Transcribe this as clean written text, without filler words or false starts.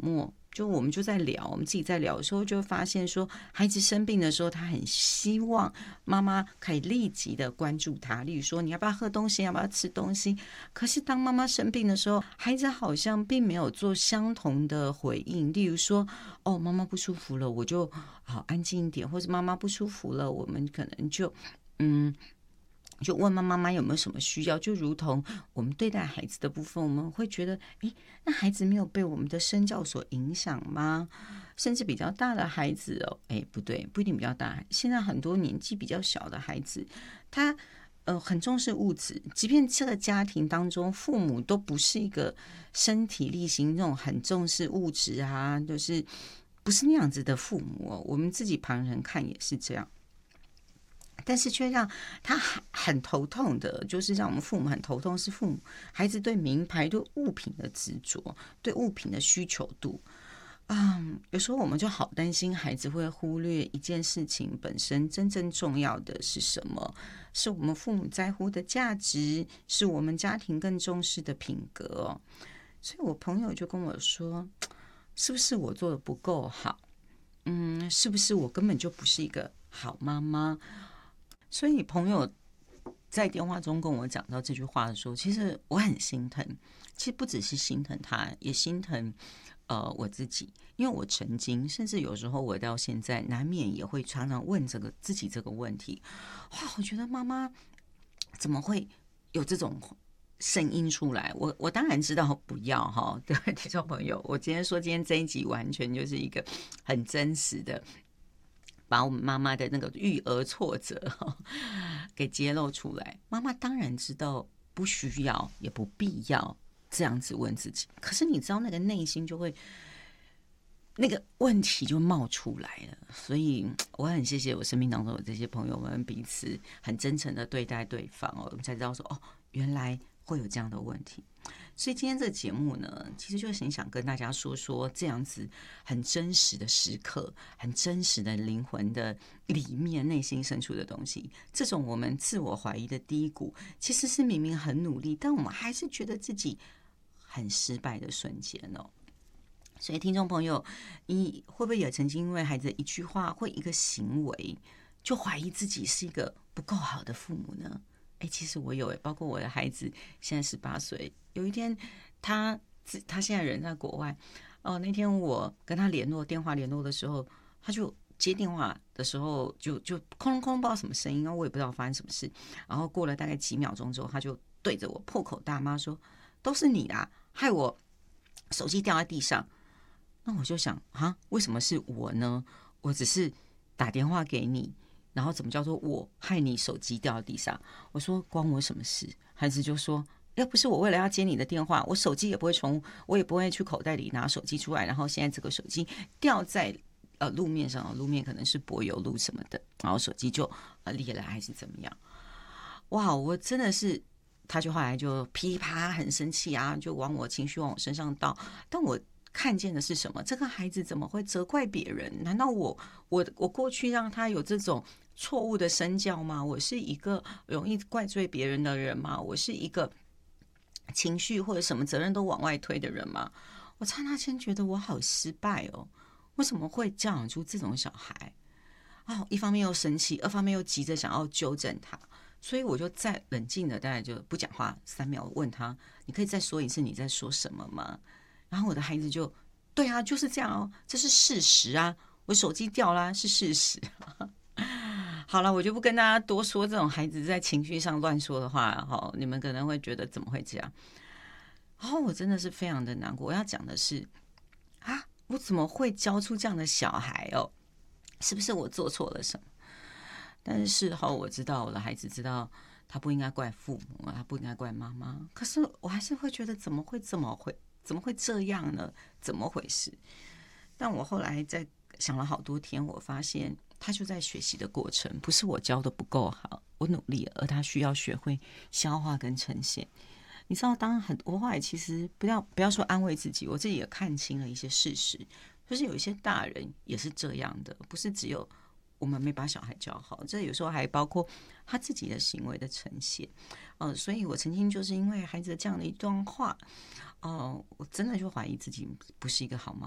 默，就我们就在聊，我们自己在聊的时候，就发现说，孩子生病的时候，他很希望妈妈可以立即的关注他，例如说你要不要喝东西，要不要吃东西。可是当妈妈生病的时候，孩子好像并没有做相同的回应，例如说，哦，妈妈不舒服了，我就好安静一点，或者妈妈不舒服了，我们可能就嗯。就问妈妈有没有什么需要，就如同我们对待孩子的部分，我们会觉得，诶，那孩子没有被我们的身教所影响吗？甚至比较大的孩子哦，诶，不对，不一定比较大，现在很多年纪比较小的孩子，他很重视物质，即便这个家庭当中父母都不是一个身体力行那种很重视物质啊，就是不是那样子的父母哦，我们自己旁人看也是这样。但是却让他很头痛的，就是让我们父母很头痛，是父母孩子对名牌、对物品的执着，对物品的需求度。有时候我们就好担心孩子会忽略一件事情本身真正重要的是什么，是我们父母在乎的价值，是我们家庭更重视的品格哦。所以我朋友就跟我说，是不是我做的不够好？是不是我根本就不是一个好妈妈？所以朋友在电话中跟我讲到这句话的时候，其实我很心疼。其实不只是心疼他，也心疼我自己，因为我曾经，甚至有时候我到现在难免也会常常问自己这个问题。哇，我觉得妈妈怎么会有这种声音出来？我当然知道不要哈，各位听众朋友，我今天这一集完全就是一个很真实的。把我们妈妈的那个育儿挫折给揭露出来。妈妈当然知道不需要也不必要这样子问自己，可是你知道那个内心就会那个问题就冒出来了。所以我很谢谢我生命当中的这些朋友们彼此很真诚的对待对方哦，我们才知道说哦，原来会有这样的问题。所以今天这个节目呢，其实就是很想跟大家说说这样子很真实的时刻，很真实的灵魂的里面内心深处的东西。这种我们自我怀疑的低谷，其实是明明很努力，但我们还是觉得自己很失败的瞬间哦。所以听众朋友，你会不会也曾经因为孩子一句话或一个行为，就怀疑自己是一个不够好的父母呢？其实我有包括我的孩子现在18岁，有一天他现在人在国外哦，那天我跟他电话联络的时候，他就接电话的时候就空空空不知道什么声音，我也不知道发生什么事。然后过了大概几秒钟之后，他就对着我破口大骂说：“都是你啦，害我手机掉在地上。”那我就想啊，为什么是我呢？我只是打电话给你，然后怎么叫做我害你手机掉地上？我说关我什么事？孩子就说，要不是我为了要接你的电话，我手机也不会我也不会去口袋里拿手机出来，然后现在这个手机掉在路面上，路面可能是柏油路什么的，然后手机就裂了还是怎么样？哇，我真的是。他就后来就噼里啪啦很生气啊，就情绪往我身上倒，但我看见的是什么？这个孩子怎么会责怪别人？难道我过去让他有这种错误的身教吗？我是一个容易怪罪别人的人吗？我是一个情绪或者什么责任都往外推的人吗？我刹那间觉得我好失败哦！为什么会教养出这种小孩？一方面又生气，二方面又急着想要纠正他。所以我就再冷静的，大概就不讲话3秒，问他：“你可以再说一次你在说什么吗？”然后我的孩子就：“对啊，就是这样哦，这是事实啊，我手机掉啦，是事实。”好了，我就不跟大家多说这种孩子在情绪上乱说的话，你们可能会觉得怎么会这样？我真的是非常的难过。我要讲的是我怎么会教出这样的小孩哦？是不是我做错了什么？但是事后我知道，我的孩子知道他不应该怪父母，他不应该怪妈妈。可是我还是会觉得怎么会这样呢？怎么回事？但我后来在想了好多天，我发现他就在学习的过程，不是我教的不够好，我努力了，而他需要学会消化跟呈现。你知道，我后来其实不要说安慰自己，我自己也看清了一些事实，就是有一些大人也是这样的，不是只有我们没把小孩教好，这有时候还包括他自己的行为的呈现。所以我曾经就是因为孩子的这样的一段话，我真的就怀疑自己不是一个好妈妈。